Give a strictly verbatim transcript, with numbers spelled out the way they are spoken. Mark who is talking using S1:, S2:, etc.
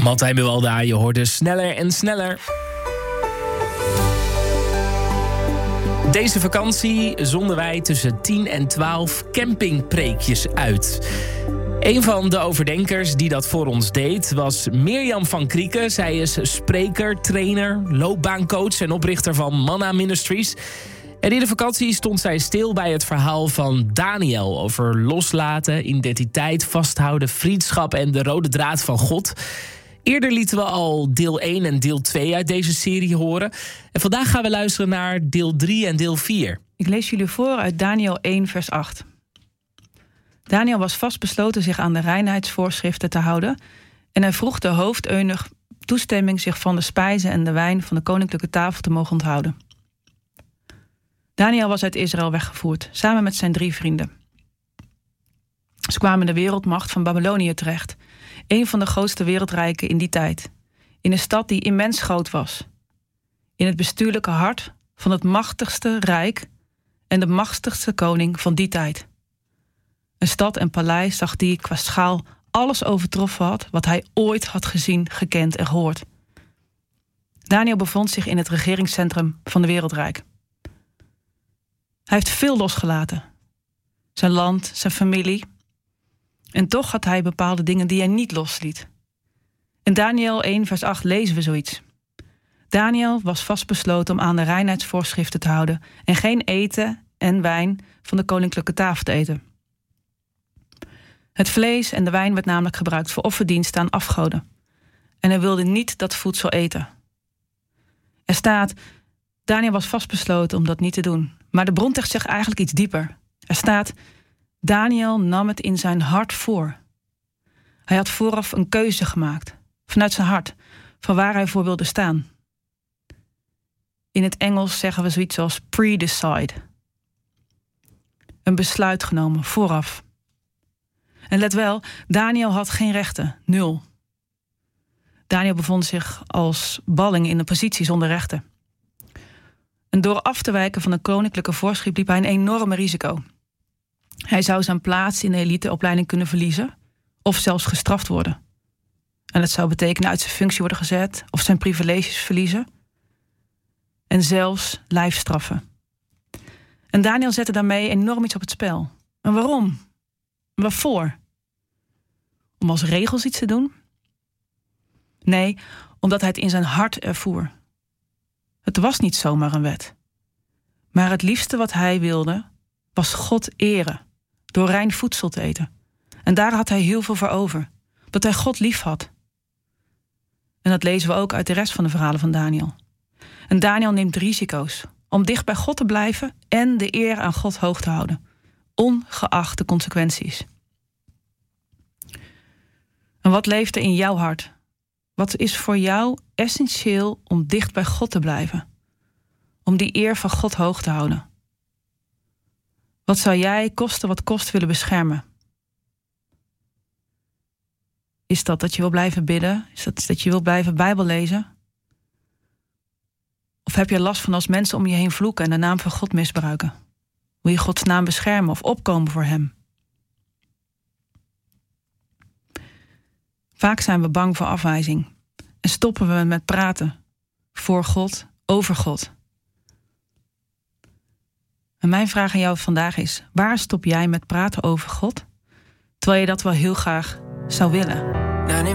S1: Martijn Buwalda, je hoorde Sneller en Sneller. Deze vakantie zonden wij tussen tien en twaalf campingpreekjes uit. Een van de overdenkers die dat voor ons deed was Mirjam van Krieken. Zij is spreker, trainer, loopbaancoach en oprichter van Manna Ministries. En in de vakantie stond zij stil bij het verhaal van Daniel over loslaten, identiteit, vasthouden, vriendschap en de rode draad van God. Eerder lieten we al deel één en deel twee uit deze serie horen. En vandaag gaan we luisteren naar deel drie en deel vier.
S2: Ik lees jullie voor uit Daniel één vers acht. Daniel was vastbesloten zich aan de reinheidsvoorschriften te houden en hij vroeg de hoofdeunig toestemming zich van de spijzen en de wijn van de koninklijke tafel te mogen onthouden. Daniel was uit Israël weggevoerd, samen met zijn drie vrienden. Ze kwamen in de wereldmacht van Babylonië terecht, een van de grootste wereldrijken in die tijd, in een stad die immens groot was, in het bestuurlijke hart van het machtigste rijk en de machtigste koning van die tijd. Een stad en paleis zag die qua schaal alles overtroffen had wat hij ooit had gezien, gekend en gehoord. Daniel bevond zich in het regeringscentrum van de wereldrijk. Hij heeft veel losgelaten. Zijn land, zijn familie. En toch had hij bepaalde dingen die hij niet losliet. In Daniel één vers acht lezen we zoiets. Daniel was vastbesloten om aan de reinheidsvoorschriften te houden en geen eten en wijn van de koninklijke tafel te eten. Het vlees en de wijn werd namelijk gebruikt voor offerdiensten aan afgoden. En hij wilde niet dat voedsel eten. Er staat, Daniel was vastbesloten om dat niet te doen. Maar de bron zegt zich eigenlijk iets dieper. Er staat, Daniel nam het in zijn hart voor. Hij had vooraf een keuze gemaakt, vanuit zijn hart, van waar hij voor wilde staan. In het Engels zeggen we zoiets als pre-decide. Een besluit genomen, vooraf. En let wel, Daniel had geen rechten, nul. Daniel bevond zich als balling in een positie zonder rechten. En door af te wijken van de koninklijke voorschrift liep hij een enorme risico. Hij zou zijn plaats in de eliteopleiding kunnen verliezen of zelfs gestraft worden. En dat zou betekenen uit zijn functie worden gezet of zijn privileges verliezen. En zelfs lijfstraffen. En Daniel zette daarmee enorm iets op het spel. En waarom? Waarvoor? Om als regels iets te doen? Nee, omdat hij het in zijn hart ervoer. Het was niet zomaar een wet. Maar het liefste wat hij wilde, was God eren. Door rein voedsel te eten. En daar had hij heel veel voor over. Dat hij God lief had. En dat lezen we ook uit de rest van de verhalen van Daniel. En Daniel neemt risico's. Om dicht bij God te blijven en de eer aan God hoog te houden. Ongeacht de consequenties. En wat leeft er in jouw hart? Wat is voor jou essentieel om dicht bij God te blijven? Om die eer van God hoog te houden? Wat zou jij koste wat kost willen beschermen? Is dat dat je wil blijven bidden? Is dat dat je wil blijven Bijbel lezen? Of heb je last van als mensen om je heen vloeken en de naam van God misbruiken? Wil je Gods naam beschermen of opkomen voor hem? Vaak zijn we bang voor afwijzing en stoppen we met praten voor God, over God. En mijn vraag aan jou vandaag is, waar stop jij met praten over God, terwijl je dat wel heel graag zou willen?